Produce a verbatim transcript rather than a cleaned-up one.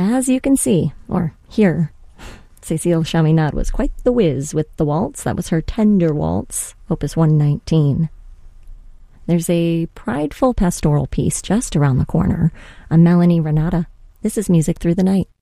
As you can see, or hear, Cécile Chaminade was quite the whiz with the waltz. That was her Tender Waltz, Opus one nineteen. There's a prideful pastoral piece just around the corner, a Melanie Renata. This is Music Through the Night.